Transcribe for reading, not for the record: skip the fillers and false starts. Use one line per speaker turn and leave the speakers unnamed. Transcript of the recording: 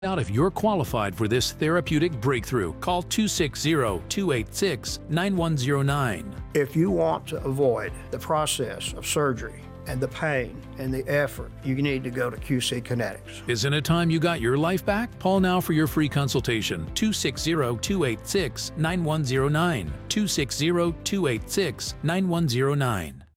Out if you're qualified for this therapeutic breakthrough, call 260-286-9109.
If you want to avoid the process of surgery and the pain and the effort, you need to go to QC Kinetics.
Isn't it time you got your life back? Call now for your free consultation. 260-286-9109. 260-286-9109.